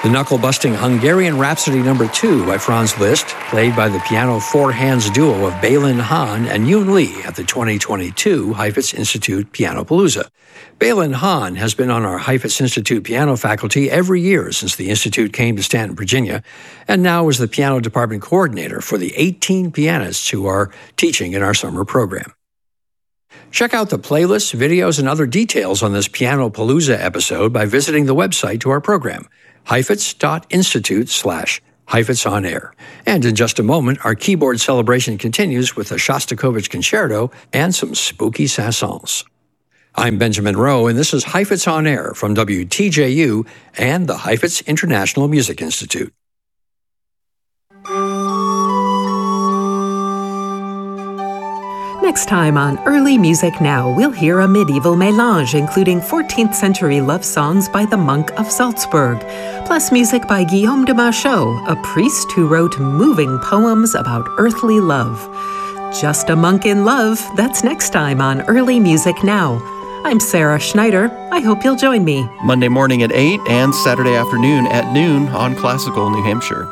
The knuckle-busting Hungarian Rhapsody No. 2 by Franz Liszt, played by the piano four-hands duo of Bailin Hahn and Yoon Lee at the 2022 Heifetz Institute Pianopalooza. Bailin Hahn has been on our Heifetz Institute piano faculty every year since the Institute came to Stanton, Virginia, and now is the piano department coordinator for the 18 pianists who are teaching in our summer program. Check out the playlists, videos, and other details on this Pianopalooza episode by visiting the website to our program, heifetz.institute/Heifetz on Air. And in just a moment, our keyboard celebration continues with the Shostakovich Concerto and some spooky chansons. I'm Benjamin Rowe, and this is Heifetz on Air from WTJU and the Heifetz International Music Institute. Next time on Early Music Now, we'll hear a medieval mélange including 14th century love songs by the monk of Salzburg, plus music by Guillaume de Machaut, a priest who wrote moving poems about earthly love. Just a Monk in Love, that's next time on Early Music Now. I'm Sarah Schneider. I hope you'll join me. Monday morning at 8 and Saturday afternoon at noon on Classical New Hampshire.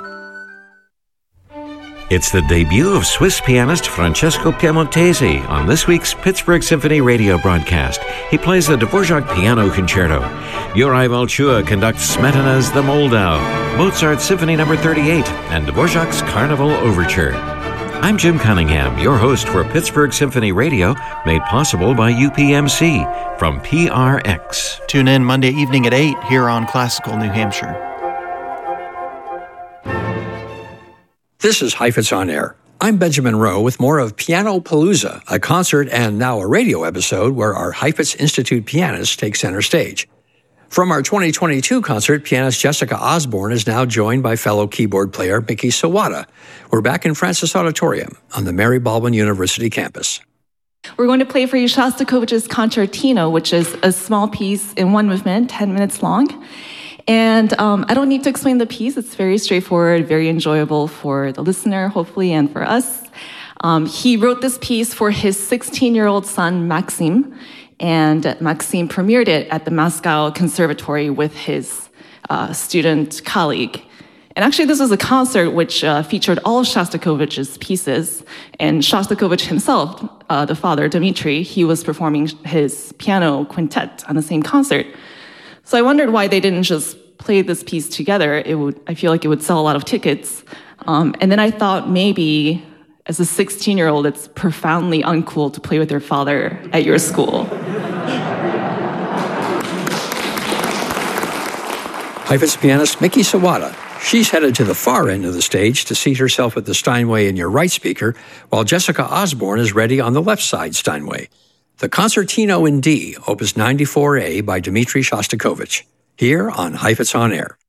It's the debut of Swiss pianist Francesco Piemontesi on this week's Pittsburgh Symphony radio broadcast. He plays the Dvorak Piano Concerto. Juraj Valchua conducts Smetana's The Moldau, Mozart's Symphony No. 38, and Dvorak's Carnival Overture. I'm Jim Cunningham, your host for Pittsburgh Symphony Radio, made possible by UPMC from PRX. Tune in Monday evening at 8 here on Classical New Hampshire. This is Heifetz on Air. I'm Benjamin Rowe with more of Pianopalooza, a concert and now a radio episode where our Heifetz Institute pianists take center stage. From our 2022 concert, pianist Jessica Osborne is now joined by fellow keyboard player Miki Sawada. We're back in Francis Auditorium on the Mary Baldwin University campus. We're going to play for you Shostakovich's Concertino, which is a small piece in one movement, 10 minutes long. And I don't need to explain the piece. It's very straightforward, very enjoyable for the listener, hopefully, and for us. He wrote this piece for his 16-year-old son, Maxim, and Maxim premiered it at the Moscow Conservatory with his student colleague. And actually, this was a concert which featured all of Shostakovich's pieces, and Shostakovich himself, the father, Dmitri, he was performing his piano quintet on the same concert. So I wondered why they didn't just play this piece together. I feel like it would sell a lot of tickets. And then I thought maybe as a 16-year-old, it's profoundly uncool to play with your father at your school. Heifetz pianist Miki Sawada. She's headed to the far end of the stage to seat herself at the Steinway in your right speaker, while Jessica Osborne is ready on the left side Steinway. The Concertino in D, Opus 94A by Dmitri Shostakovich, here on Heifetz on Air.